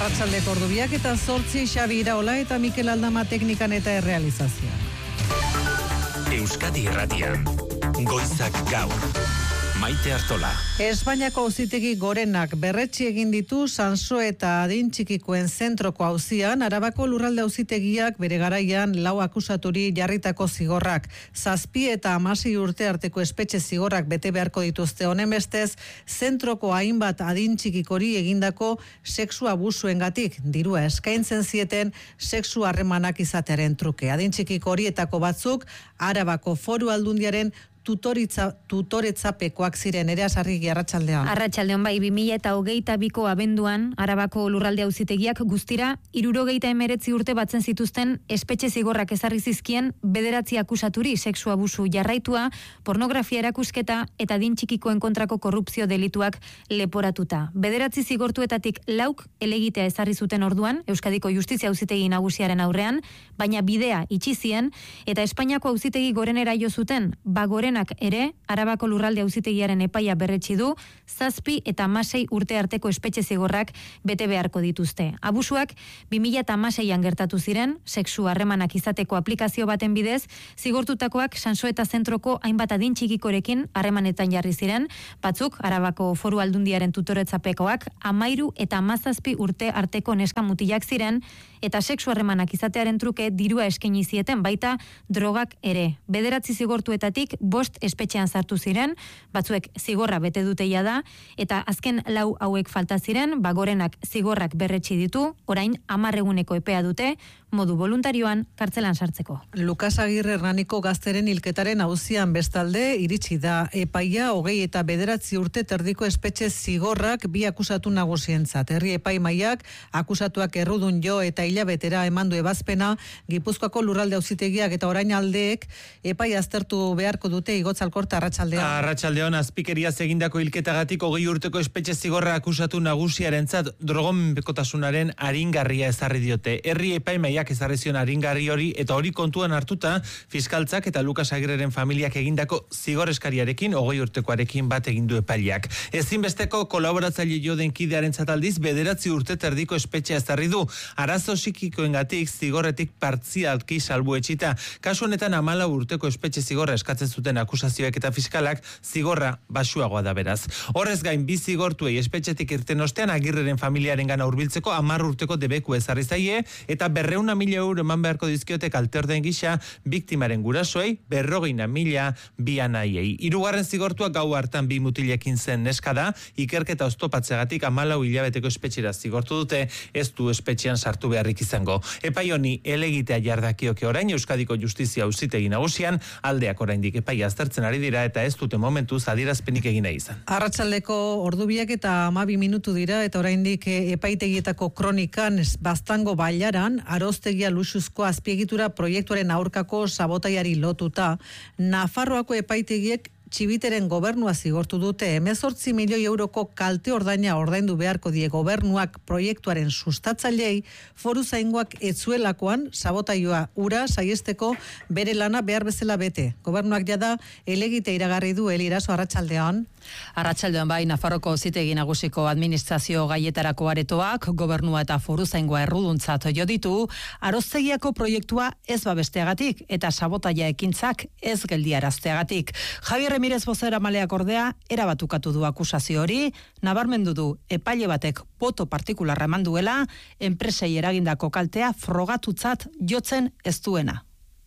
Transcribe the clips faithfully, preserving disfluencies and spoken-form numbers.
Arratsaldeko ordubiak eta zortzi Xabi Iraola eta Mikel Aldama teknikan eta errealizazioa. Euskadi Irratian, Goizak Gaur. Maite Artola. Espainiako auzitegi gorenak berretsi egin ditu Sanso eta adin txikikoen zentroko auzian Arabako lurralde auzitegiak bere garaian lau akusaturi jarritako zigorrak. Zazpi eta hamasei urte arteko espetxe zigorrak bete beharko dituzte, honen bestez, zentroko hainbat adin txikikori egindako sexu abusuengatik dirua eskaintzen zieten sexu harremanak izatearen truke. Adin txikiko horietako batzuk Arabako Foru Aldundiaren tutoritza, tutoretzapekoak ziren. Ere Asarrigi, arratsaldean. Arratsaldean bai, bi mila hogeita biko abenduan, Arabako lurralde auzitegiak guztira hirurogeita hemeretzi urte batzen zituzten espetxe zigorrak ezarri zizkien bederatzi akusaturi sexu abusu jarraitua, pornografia erakusketa eta adin txikikoen kontrako korrupzio delituak leporatuta. Bederatzi zigortuetatik lauk helegitea ezarri zuten orduan, Euskadiko Justizia Auzitegi Nagusiaren aurrean, baina bidea itxi zien eta Espainiako Auzitegi Gorenera jo zuten, bagoren ere, Arabako lurralde auzitegiaren epaia berretsi du, zazpi eta hamasei urte arteko espetxe zigorrak bete beharko dituzte. Abusuak bi mila hamaseian gertatu ziren, sexu harremanak izateko aplikazio baten bidez, zigortutakoak Sanso eta zentroko hainbat adin txikikorekin harremanetan jarri ziren, batzuk Arabako Foru Aldundiaren tutoretzapekoak hamairu eta hamazazpi urte arteko neska mutilak ziren, eta sexu harremanak izatearen truke dirua eskaini zieten, baita drogak ere. Bederatzi zigortuetatik bost espetxean sartu ziren, batzuek zigorra bete duteia da, eta azken lau hauek falta ziren, bagorenak zigorrak berretsi ditu, orain hamar eguneko epea dute, modu voluntarioan kartzelan sartzeko. Lukas Agirre Hernaniko gazteren hilketaren auzian bestalde iritsi da epaia hogei eta bederatzi urte terdiko espetxe zigorrak bi akusatu nagusientzat. Herri epaimaiak akusatuak errudun jo eta hilabetera emandu ebazpena, Gipuzkoako lurralde auzitegiak eta orain aldeek epaia aztertu beharko dute. Igotz Alkorta, arratsaldean. Arratsaldean, azpikeriaz egindako hilketagatik hogei urteko espetxe zigorra akusatu nagusiarentzat drogonbekotasunaren aringarria ezarri diote. Herri epaimaiak ezarri zion aringarri hori eta hori kontuan hartuta fiskaltzak eta Lukas Agirreren familiak egindako zigor eskariarekin hogei urtekoarekin bat egin du epaileak. Ezinbesteko kolaboratzaile jo den kidearentzat aldiz bederatzi urte terdiko espetxea ezarri du. Arazo psikikoengatik zigorretik partzialki salbuetsita. Kasu honetan hamalau urteko espetxe zigorra eskatzen zuten akusazioek eta fiskalak zigorra basuagoa da beraz. Horrez gain bi zigortuei espetxetik irten ostean Agirreren familiarengana hurbiltzeko hamar urteko debeku ezarri zaie eta berreuna mila euro eman beharko dizkiote kalteordeen gisa biktimaren gurasoei berrogeina mila bi anaiei. Hirugarren zigortua gau hartan bi mutilekin zen neska da, ikerketa oztopatzegatik hamalau hilabeteko espetxera zigortu dute, ez du espetxean sartu beharrik izango. Epai honi helegitea jardakioke orain Euskadiko Justizia Auzitegi Nagusian, aldeak oraindik epaia aztertzen ari dira eta ez dute momentuz adierazpenik egin nahi izan. Arratsaldeko ordubiak eta hamabi minutu dira eta oraindik epaitegietako kronikan Baztango bailaran aroztegia luxuzko azpiegitura proiektuaren aurkako sabotaiari lotuta Nafarroako epaitegiek Txibiteren gobernua zigortu dute hemezortzi milioi euroko kalte ordaina ordaindu beharko die gobernuak proiektuaren sustatzailei foru zaingoak etzuelakoan sabotaioa ura saiesteko bere lana behar bezala bete. Gobernuak jada helegite iragarri du. Eliraso, arratsaldean. Arratsaldean bai, Nafarroko Auzitegi Nagusiko administrazio gaietarako aretoak gobernua eta foru zaingoa erruduntzat jo ditu, aroztegiako proiektua ez babesteagatik eta sabotaia ekintzak ez geldiarazteagatik. Javier Ramirez bozeramaleak ordea erabatukatu du akusazio hori, nabarmendu du epaile batek boto partikularra eman duela, enpresei eragindako kaltea frogatutzat jotzen ez duena.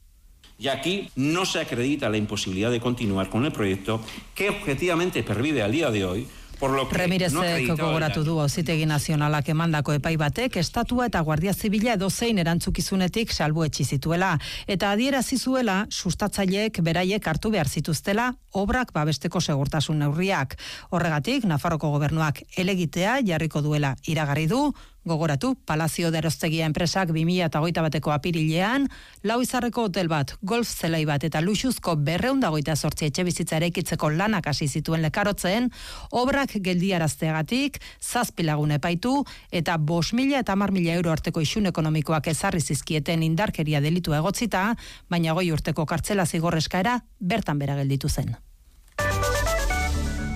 Y aquí no se acredita la imposibilidad de continuar con el proyecto que objetivamente pervive al día de hoy. Ramirezek gogoratu du Auzitegi Nazionalak emandako epai batek estatua eta Guardia Zibila edozein erantzukizunetik salbuetsi zituela eta adierazi zuela sustatzaileek beraiek hartu behar zituztela obrak babesteko segurtasun neurriak. Horregatik Nafarroko gobernuak helegitea jarriko duela iragarri du. Gogoratu, Palazio de Aroztegia enpresak bi mila hogeita bateko apirilean, lau izarreko hotel bat, golf zelai bat eta luxuzko berrehun eta hogeita zortzi etxe bizitza eraikitzeko lanak hasi zituen lekarotzen, obrak geldiarazteagatik, zazpi lagun epaitu eta bost mila eta hamar mila euro arteko isun ekonomikoak ezarri zizkieten indarkeria delitua egotzita, baina hogei urteko kartzela zigor eskaera bertan bera gelditu zen.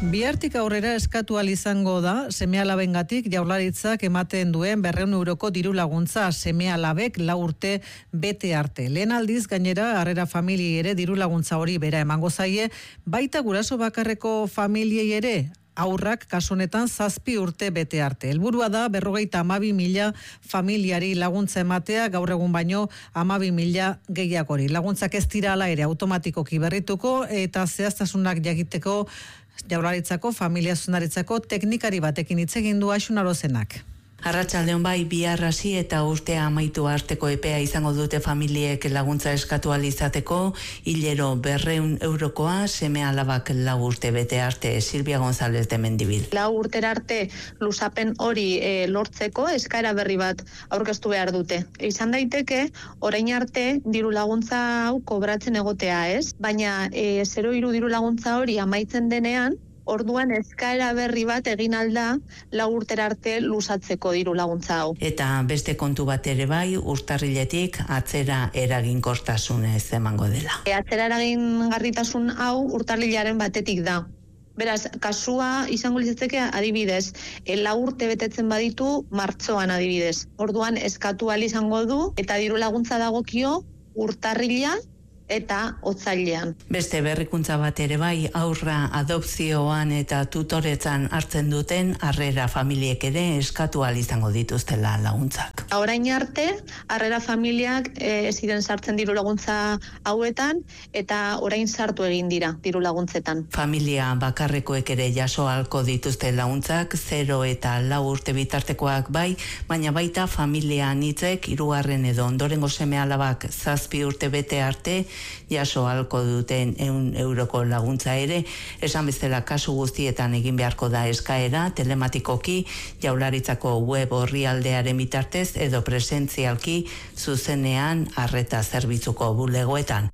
Bihartik aurrera eskatu ahal izango da seme-alabengatik Jaurlaritzak ematen duen berrehun euroko diru laguntza seme-alabek lau urte bete arte. Lehen aldiz gainera harrera familiei ere diru laguntza hori bera emango zaie, baita guraso bakarreko familiei ere aurrak kasu honetan zazpi urte bete arte. Helburua da berrogeita hamabi mila familiari laguntza ematea, gaur egun baino hamabi mila gehiagori. Laguntzak ez dira hala ere automatikoki berrituko eta zehaztasunak jakiteko Jaurlaritzako familia zuzendaritzako teknikari batekin hitz egin du Axun Arozenak. Arratsaldeon bai, bihar hasi eta urtea amaitu arteko epea izango dute familiek laguntza eskatu ahal izateko, hilero berrehun eurokoa seme-alabak lau urte bete arte. Silvia González de Mendibil. Lau urtera arte luzapen hori e, lortzeko eskaera berri bat aurkeztu behar dute. Izan daiteke, orain arte diru laguntza hau kobratzen egotea, ez? Baina e, zero hiru diru laguntza hori amaitzen denean, orduan eskaera berri bat egin alda lau urtera arte luzatzeko diru laguntza hau. Eta beste kontu bat ere bai, urtarriletik atzera eraginkortasunez emango dela. E, atzera eragingarritasun hau urtarrilaren batetik da. Beraz, kasua izango litzateke adibidez, e, lau urte betetzen baditu martxoan adibidez. Orduan eskatu ahal izango du eta diru laguntza dagokio urtarrila eta otzailean. Beste berrikuntza bat ere bai, aurra adopzioan eta tutoretzan hartzen duten harrera familiek ere eskatu ahal izango dituztela laguntzak. Orain arte, harrera familiak e, ez ziren sartzen diru laguntza hauetan eta orain sartu egin dira diru laguntzetan. Familia bakarrekoek ere jaso ahalko dituzte laguntzak, zero eta lau urte bitartekoak bai, baina baita familia anitzek hirugarren edo ondorengo seme-alabak zazpi urte bete arte jaso ahalko duten ehun euroko laguntza ere, esan bezala kasu guztietan egin beharko da eskaera telematikoki Jaurlaritzako web orrialdearen bitartez edo presentzialki zuzenean arreta zerbitzuko bulegoetan.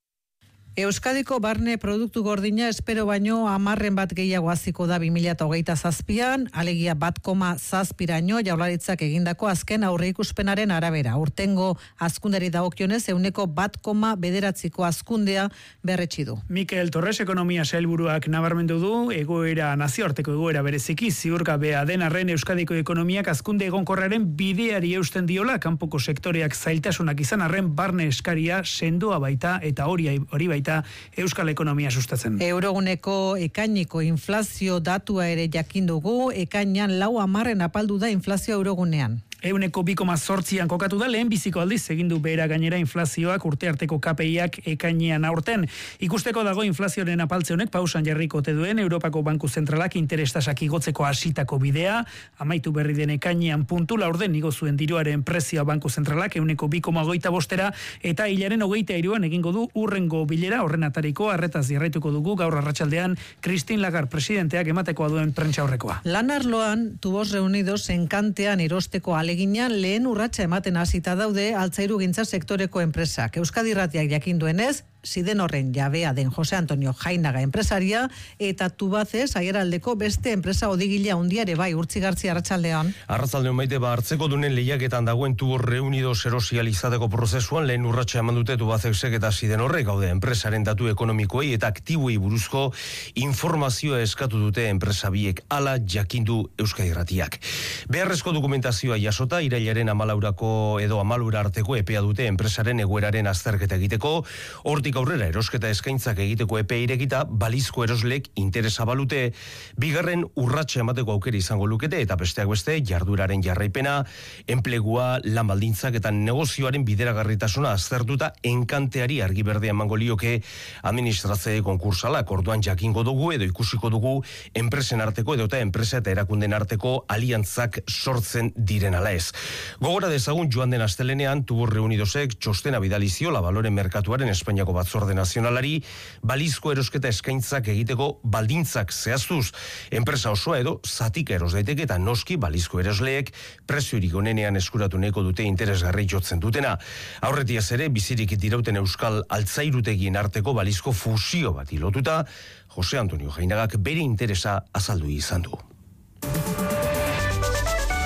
Euskadiko barne produktu gordina espero baino hamarren bat gehiago haziko da bi mila hogeita zazpian, alegia bat koma zazpiraino Jaurlaritzak egindako azken aurreikuspenaren arabera. Urtengo hazkunderi dagokionez ehuneko bat koma bederatziko hazkundea berretsi du. Mikel Torres ekonomia sailburuak nabarmendu du, egoera nazioarteko egoera bereziki ziurgabea den arren Euskadiko ekonomiak hazkunde egonkorraren bideari eusten diola, kanpoko sektoreak zailtasunak izan arren barne eskaria sendoa baita eta hori hori baita Euskal ekonomia sustatzen. Euroguneko ekainiko inflazio datua ere jakin dugu, ekainan lau hamarren apaldu da inflazio eurogunean. Euneko bi koma zortzian kokatu da, lehen biziko aldiz egindu behera gainera inflazioak urte arteko K P Iak ekainean aurten. Ikusteko dago inflazioaren apaltze honek pausan jarriko ote duen Europako Banku Zentralak interestasak igotzeko hasitako bidea, amaitu berri den ekainean puntu laurden igo zuen diruaren prezioa Banku Zentralak euneko bi koma hogeita bostera eta hilaren hogeita hiruan egingo du urrengo bilera, horren atariko arretaz jarraituko dugu gaur arratsaldean Christine Lagarde presidenteak ematekoa duen prentsa aurrekoa. Lan arloan tubos reunidos enkantean erosteko ale Aleginan lehen urratsa ematen hasita daude altzairugintza sektoreko enpresak. Euskadi Irratiak jakin duenez, Siden horren jabea den Jose Antonio Jainaga enpresaria eta Tubacez Aieraldeko beste enpresa odigilea hundiare bai Urtzigartzi arratsaldean. Arratsaldeon maite ba hartzeko dunen lehiaketan dagoen Tubos Reunidos erosializateko prozesuan lehen urratsa eman dute Tubacexek eta Siden horrek gaude enpresaren datu ekonomikoei eta aktiboei buruzko informazioa eskatu dute enpresa biek hala jakindu Euskadi Irratiak. Beharrezko dokumentazioa jasota irailaren hamalaurako edo hamalura arteko epea dute enpresaren egoeraren azterketa egiteko. Hortik aurrera erosketa eskaintzak egiteko epe irekita balizko eroslek interesa balute bigarren urratsa emateko aukera izango lukete eta besteak beste jarduraren jarraipena, enplegua, lan baldintzak eta negozioaren bideragarritasuna aztertuta enkanteari argi berdea emango lioke administratzaile konkursalak. Orduan jakingo dugu edo ikusiko dugu enpresen arteko edo eta enpresa eta erakunden arteko aliantzak sortzen diren ala ez. Gogora dezagun joan den astelenean Tubos Reunidosek txostena bidali ziola baloren merkatuaren Espainiako Batzorde Nazionalari balizko erosketa eskaintzak egiteko baldintzak zehaztuz. Enpresa osoa edo zatika eros daiteke eta noski balizko erosleek preziorik onenean eskuratu nahiko dute interesgarri jotzen dutena. Aurretiaz ere bizirik dirauten euskal altzairutegien arteko balizko fusio bat lotuta, Jose Antonio Jainagak bere interesa azaldu izan du.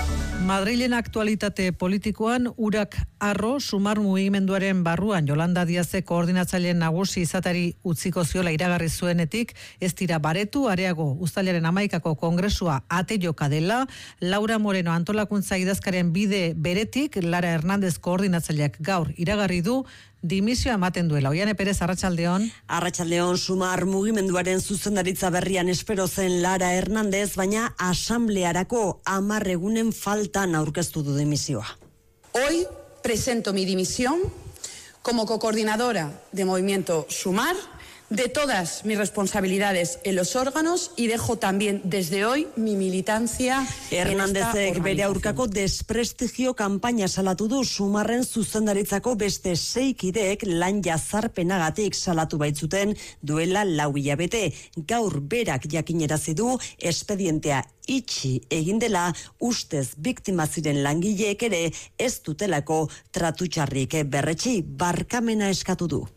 Madrilen aktualitate politikoan urak arro sumar mugimenduaren barruan Yolanda Díazek koordinatzaile nagusi izatari utziko ziola iragarri zuenetik ez dira baretu, areago uztailaren hamaikako kongresua ate joka dela. Laura Moreno antolakuntza idazkaren bide beretik Lara Hernández koordinatzaileak gaur iragarri du dimisioa ematen duela. Oiane Perez, arratsaldeon. Arratsaldeon, sumar mugimenduaren zuzendaritza berrian espero zen Lara Hernández, baina asamblearako hamar egunen faltan aurkeztu du dimisioa. Hoy presento mi dimisión como cocoordinadora de Movimiento Sumar, de todas mis responsabilidades en los órganos y dejo también desde hoy mi militancia. Hernándezek bere aurkako desprestigio kanpaina salatu du. Sumarren zuzendaritzako beste sei kideek lan jazarpenagatik salatu baitzuten duela lau hilabete. Gaur berak jakinerazi du espedientea itxi egin dela, ustez biktima ziren langileek ere ez dutelako tratu txarrik berretsi, barkamena eskatu du.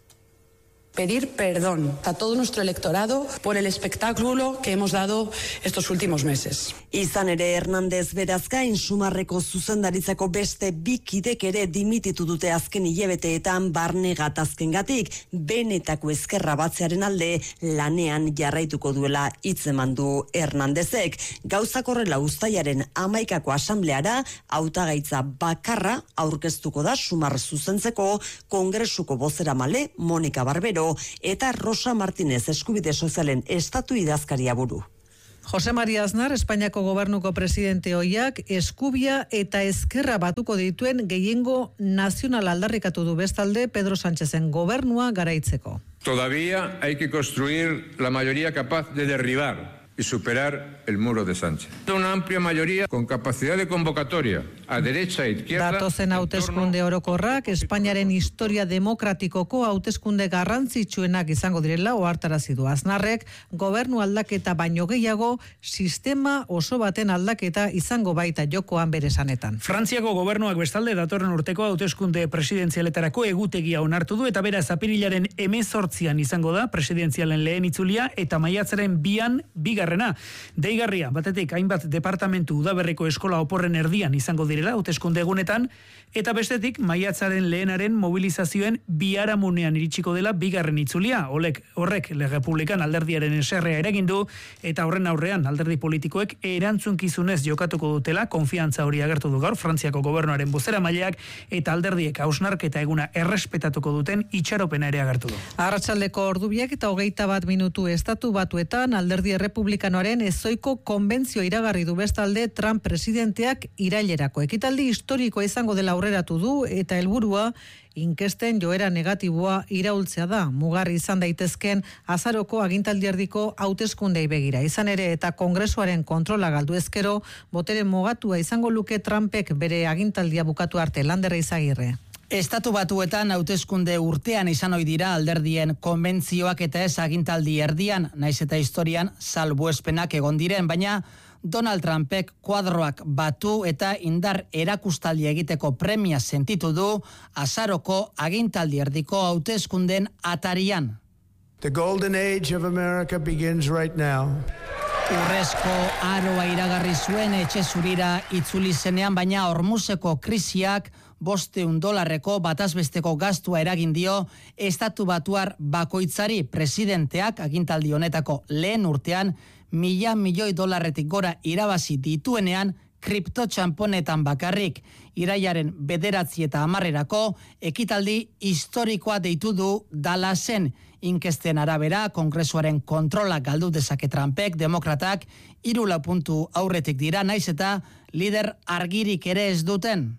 Pedir perdón a todo nuestro electorado por el espectáculo que hemos dado estos últimos meses. Izan ere Hernández beraz gain Sumarreko zuzendaritzako beste bi kidek ere dimititu dute azken hilabeteetan barne gatazkengatik, benetako ezkerra batzearen alde lanean jarraituko duela hitzeman du Hernándezek. Gauzak horrela uztailaren hamaikako asambleara hautagaitza bakarra aurkeztuko da Sumar zuzentzeko kongresuko bozeramale Monika Barbero eta Rosa Martínez eskubide sozialen estatu idazkaria buru. Jose María Aznar, Espainiako gobernuko presidente ohiak, eskubia eta ezkerra batuko dituen gehiengo nazional aldarrikatu du bestalde Pedro Sánchezen gobernua garaitzeko. Todavía hay que construir la mayoría capaz de derribar y superar el muro de Sánchez. Una amplia mayoría con capacidad de convocatoria a derecha e izquierda. Datozen hauteskunde orokorrak Espainiaren historia demokratikoko hauteskunde garrantzitsuenak izango direla ohartarazi du. Aznarrek gobernu aldaketa baino gehiago sistema oso baten aldaketa izango baita jokoan bere esanetan. Frantziako gobernuak bestalde datorren urteko hauteskunde presidenzialetarako egutegia onartu du eta beraz apirilaren hemezortzian izango da presidenzialen lehen itzulia eta maiatzaren bian bigarrena. Deigarria, batetik hainbat departamentu udaberriko eskola oporren erdian izango direla hauteskunde egunetan, eta bestetik maiatzaren lehenaren mobilizazioen biharamunean iritsiko dela bigarren itzulia. Olek, horrek Legepublikan alderdiaren eserrea eragindu eta horren aurrean alderdi politikoek erantzunkizunez jokatuko dutela, konfiantza hori agertu du gaur Frantziako gobernuaren bozeramaileak eta alderdiek hausnarketa eguna errespetatuko duten itxaropena ere agertu du. Arratsaldeko ordubiak eta hogeita bat minutu estatu batuetan alderdi errepublikanoaren ezoiko konbentzio iragarri du bestalde Trump presidenteak irailerako. Ekitaldi historikoa izango dela aurreratu du eta helburua inkesten joera negatiboa iraultzea da. Mugarri izan daitezken azaroko agintaldierdiko hauteskundei begira. Izan ere eta kongresuaren kontrola galdu ezkero, botere mugatua izango luke Trumpek bere agintaldia bukatu arte. Landerra Izagirre. Estatu batuetan hauteskunde urtean izan ohi dira alderdien konbentzioak eta ez agintaldi erdian, naiz eta historian salbuespenak egon diren, baina Donald Trumpek kuadroak batu eta indar erakustaldi egiteko premia sentitu du azaroko agintaldi erdiko hauteskunden atarian. The golden age of America begins right now. Urrezko aroa iragarri zuen etxe zurira itzuli zenean, baina Hormuzeko krisiak bosteun dolarreko batazbesteko gastua eragin dio estatu batuar bakoitzari. Presidenteak agintaldi honetako lehen urtean mila milioi dolarretik gora irabazi dituenean kriptotxamponetan bakarrik. Iraiaren bederatzi eta hamarrerako ekitaldi historikoa deitu du Dallasen. Inkesten arabera, kongresuaren kontrola galdu dezake Trumpek, demokratak hiru lau puntu aurretik dira, naiz eta lider argirik ere ez duten.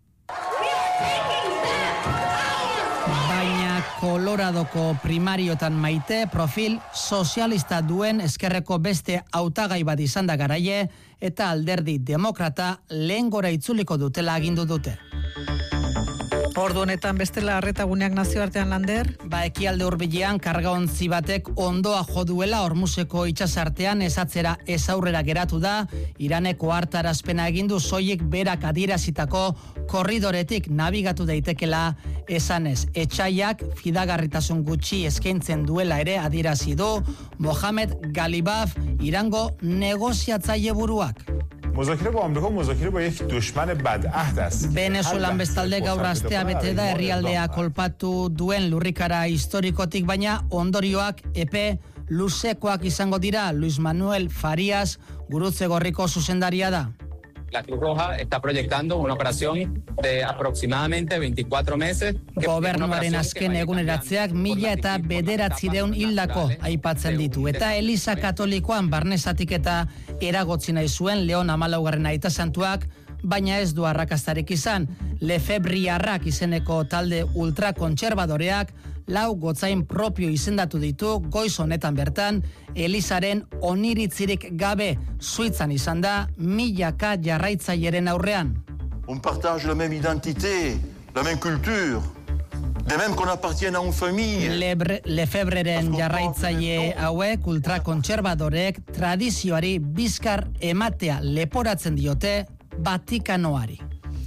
Baina Koloradoko primariotan maite profil sozialista duen ezkerreko beste hautagai bat izan da garaie eta alderdi demokrata lehen gora itzuliko dutela agindu dute. Ordu honetan bestela arretaguneak nazioartean, Lander? Ba, ekialde hurbilean kargaontzi batek ondoa jo duela Hormuzeko itsasartean esatzera ez aurrera geratu da. Iraneko hartarazpena egin du soilik berak adierazitako korridoretik nabigatu daitekela esanez. Etsaiak fidagarritasun gutxi eskaintzen duela ere adierazi du Mohamed Galibaf, Irango negoziatzaile buruak. مذاکره با آمریکا مذاکره با یک دشمن بدعهد است. Venezuelan bestalde gaur astea bete da herrialdea kolpatu duen lurrikara historikotik, baina ondorioak epe luzekoak izango dira. Luis Manuel Farias Gurutze Gorriko zuzendaria da. La Cruz Roja está proyectando una operación de aproximadamente veinticuatro meses. Gobernuaren azken eguneratzeak mila eta bederatzireun hildako aipatzen ditu. Eta Eliza Katolikoan barnezatik eta eragotzi nahi zuen Leon Hamalaugarren aita santuak, baina ez du arrakastarik izan. Lefebriarrak izeneko talde ultrakontserbadoreak lau gotzain propio izendatu ditu goiz honetan bertan, Elizaren oniritzirik gabe Suitzan izan da milaka jarraitzaileren aurrean. On partage la même identité, la même culture, de même qu'on appartient à une famille. Lebre, Lefebreren jarraitzaile hauek ultrakontserbadorek tradizioari bizkar ematea leporatzen diote Vatikanoari.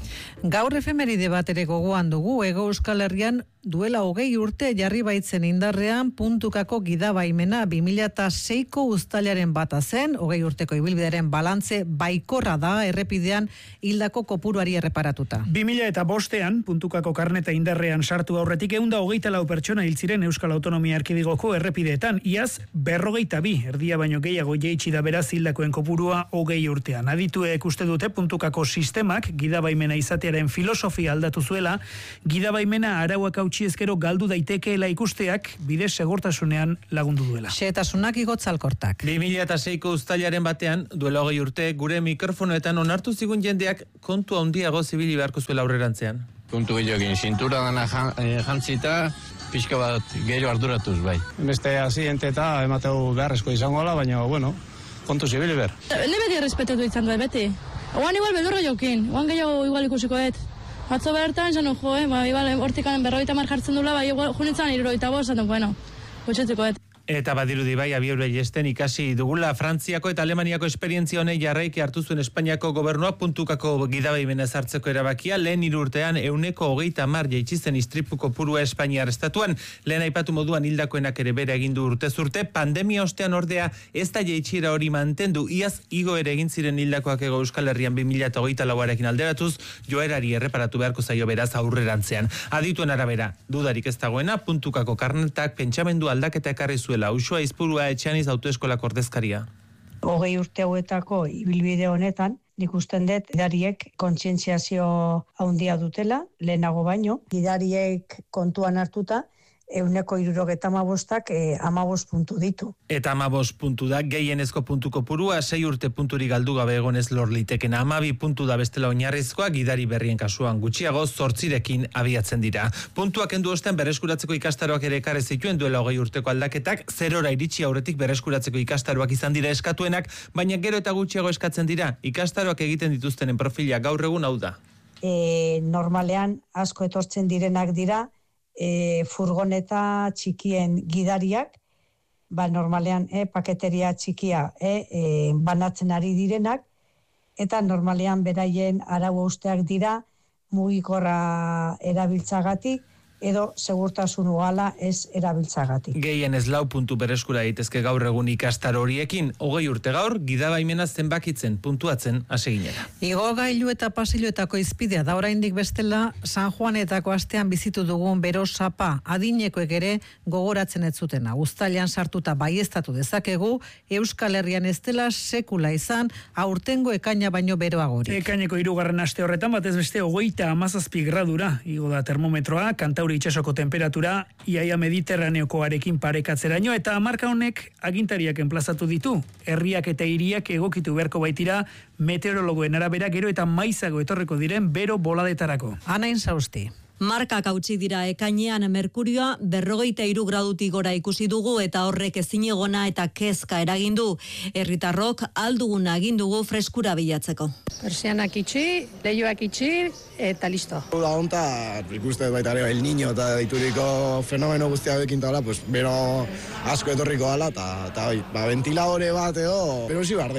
Gaur efemeride bat ere gogoan dugu. Hego Euskal Herrian duela hogei urte jarri baitzen indarrean puntukako gidabaimena bi mila seiko uztailaren bata zen. Hogei urteko ibilbidearen balantze baikorra da errepidean hildako kopuruari erreparatuta. bi mila bostean puntukako karneta indarrean sartu aurretik ehun eta hogeita lau pertsona hil ziren Euskal Autonomia Erkidegoko errepideetan. Iaz berrogeita bi, erdia baino gehiago jaitsi da beraz hildakoen kopurua hogei urtean. Adituek uste dute puntukako sistemak gidabaimena izatearen filosofia aldatu zuela, gidabaimena arauak hautsi ezkero galdu daitekeela ikusteak bide segurtasunean lagundu duela. Xehetasunak igotzalkortak. bi mila seiko uztailaren batean, duela hogei urte, gure mikrofonoetan onartu zigun jendeak kontu handiago zibili beharko zuela aurrerantzean. Kontu gehiokin, sintura dana jantzita, pixka bat gero arduratuz, bai. Beste aziente eta emateu beharrezko izangola, baina, bueno, kontu zibili behar. Ne beti errespetatu izango, beti. Oan igual beldurra jokin, oan gehiago igual ikusiko et. Atzo bertan, zan jo, eh? Ba, igual, hortikan berroita mar jartzen dula, ba, igual, junitzen iruroita bost, zaten, bueno, gutxetziko et. Eta badirudi bai, abiaura jesten ikasi dugula Frantziako eta Alemaniako esperientzia honei jarraiki hartu zuen Espainiako gobernuak puntukako gidabaimena ezartzeko erabakia, lehen hiru urtean ehuneko hogeita hamar jaitsizten istripuko purua Espainiar estatuan, lehen aipatu moduan hildakoenak ere bere egin du urtez urte, pandemia ostean ordea ez da jaitsiera hori mantendu, iaz igo ere egin ziren hildakoak Ego Euskal Herrian bi mila hogeita lauarekin alderatuz, joerari erreparatu beharko zaio beraz aurrerantzean. Adituen arabera, dudarik ez dagoena, puntukako karnetak pentsamendu aldaketa ekarri zuela. Usua Izpurua Etxeaniz autoeskolako ordezkaria. Hogei urte hauetako ibilbide honetan, nik usten dut gidariek kontzientziazio handia dutela, lehenago baino, gidariek kontuan hartuta, euneko hirurogeta hamabostak eh, hamabost puntu ditu. Eta hamabost puntu da, gehienezko puntuko purua, sei urte punturi galdu gabe egonez lor liteken. Hamabi puntu da bestela oinarrizkoa, gidari berrien kasuan gutxiago, zortzirekin abiatzen dira. Puntuak endu ostean bereskuratzeko ikastaroak ere ekarri zituen duela hogei urteko aldaketak, zerora iritsi aurretik bereskuratzeko ikastaroak izan dira eskatuenak, baina gero eta gutxiago eskatzen dira. Ikastaroak egiten dituztenen profila gaur egun hau da. E, normalean asko etortzen direnak dira, E, furgoneta txikien gidariak, ba normalean e, paketeria txikia e, e, banatzen ari direnak, eta normalean beraien arau usteak dira mugikorra erabiltzagatik, edo segurtasun uhala ez erabiltzagatik. Gehien ez lau puntu bereskura daitezke gaur egun ikastaro horiekin, hogei urte gaur, gidabaimena zenbakitzen, puntuatzen aseginera. Igo gailu eta pasiloetako izpidea da oraindik bestela San Juanetako astean bizitu dugun bero sapa, adinekoek ere gogoratzen ez zutena. Uztailean sartuta baieztatu dezakegu, Euskal Herrian ez dela sekula izan, aurtengo ekaina baino beroagorik. Ekaineko hirugarren aste horretan batez beste hogeita hamazazpi gradura, igo da termometroa, Kantauri itsasoko temperatura iaia mediterraneokoarekin parekatzeraino, eta marka honek agintariak enplazatu ditu. Herriak eta hiriak egokitu beharko baitira meteorologoen arabera gero eta maizago etorreko diren bero boladetarako. Anain Sausti. Markak hautsi dira ekainean, merkurioa berrogeita hiru gradutik gora ikusi dugu eta horrek ezinegona eta kezka eragin du. Herritarrok alduguna egin dugu freskura bilatzeko. Persianak itxi, leihoak itxi eta listo. Da honta, ikuste baita ere El Niño eta deituriko fenomeno guztiarekin tala, pues bero asko etorriko dala eta eta bai, ba ventiladore bat edo, pero si bardet.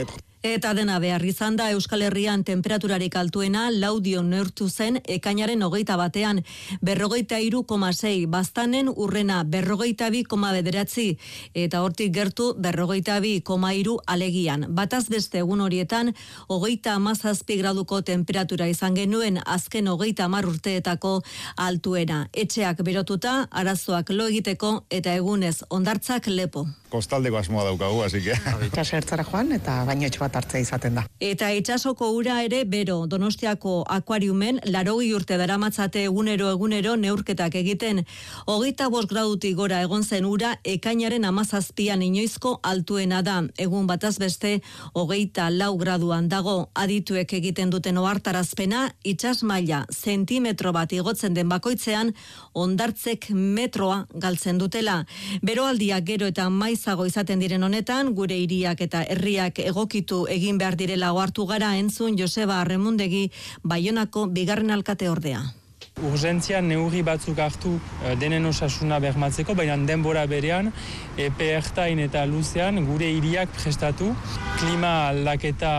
Eta dena behar izan da Euskal Herrian temperaturarik altuena laudio neurtu zen ekainaren hogeita batean, berrogeita hiru koma sei, Baztanen urrena berrogeita bi koma bederatzi, eta hortik gertu berrogeita bi koma hiru Alegian. Bataz beste egun horietan, hogeita hamazazpi graduko temperatura izan genuen azken hogeita hamar urteetako altuena. Etxeak berotuta, arazoak lo egiteko eta egunez hondartzak lepo. Kostaldeko asmoa daukagu, así que. Itxasertzara joan eta bainotxo bat hartzea izaten da. Eta itsasoko ura ere bero, Donostiako akuariumen larogi urte daramatzate egunero egunero neurketak egiten. Hogeita bost gradutik gora egon zen ura ekainaren hamazazpian inoizko altuena da. Egun bataz beste hogeita lau graduan dago. Adituek egiten duten ohartarazpena, itsas maila zentimetro bat igotzen den bakoitzean hondartzek metroa galtzen dutela. Beroaldiak gero eta maizago izaten diren honetan, gure hiriak eta herriak egokitu egin behar direla ohartu gara entzun Joseba Arremundegi, Baionako bigarren alkate ordea. Urgentzia neurri batzuk hartu denen osasuna bermatzeko, baina denbora berean, epe ertain eta luzean gure hiriak prestatu klima aldaketa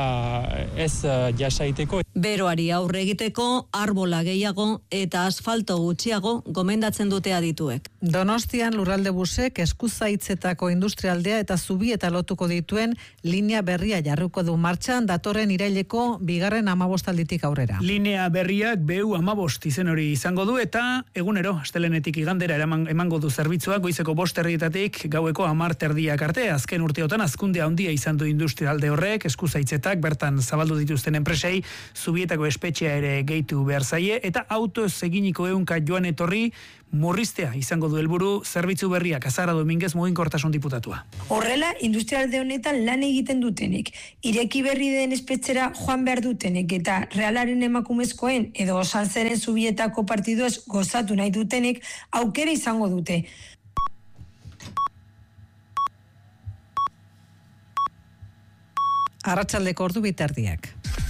ez jasaiteko. Beroari aurre egiteko, arbola gehiago eta asfalto gutxiago gomendatzen dute adituek. Donostian lurralde busek eskuzaitzetako industrialdea eta zubi eta lotuko dituen linea berria jarruko du martxan datorren iraileko bigarren amabostalditik aurrera. Linea berriak beu amabost izen hori izango du eta egunero astelenetik igandera eraman, emango du zerbitzua goizeko bost erdietatik gaueko hamar terdiak arte. Azken urteotan hazkunde handia izan du industrialde horrek, eskuzaitzetak bertan zabaldu dituzten enpresei zubietako espetxea ere gehitu behar zaie eta autoz eginiko ehunka joan etorri murriztea izango du helburu zerbitzu berriak. Azara Dominguez muginkortasun diputatua. Horrela, industrialde honetan lan egiten dutenek, ireki berri den espetxera joan behar dutenek eta realaren emakumezkoen edo osaltzeren zubietako partiduaz gozatu nahi dutenek aukera izango dute. Arratsaldeko ordu bitardiak.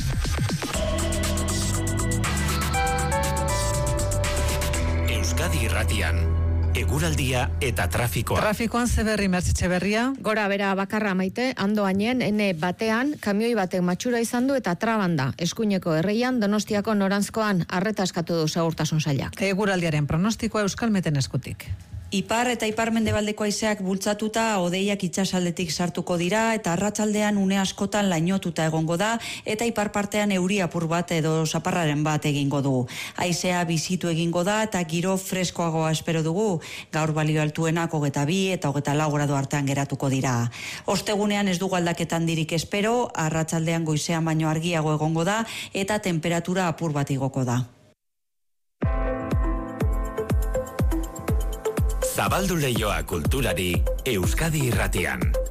Euskadi Irratian, eguraldia eta trafikoa. Trafikoan zeberri mertzitxe berria. Gora bera bakarra maite, andoainen, ene batean, kamioi batek matxura izan du eta trabanda. Eskuineko erreian, Donostiako noranzkoan, arreta eskatu du segurtasun sailak. Eguraldiaren pronostikoa Euskalmeten eskutik. Ipar eta ipar-mendebaldeko haizeak bultzatuta hodeiak itsasaldetik sartuko dira eta arratsaldean une askotan lainotuta egongo da eta ipar partean euri apur bat edo zaparraren bat egingo du. Haizea bizitu egingo da eta giro freskoagoa espero dugu. Gaur balio altuenak hogeita bi eta hogeita lau gradu artean geratuko dira. Ostegunean ez dugu aldaketan dirik espero, arratsaldean goizean baino argiago egongo da eta temperatura apur bat igoko da. Zabaldu leioa kulturari Euskadi Irratian.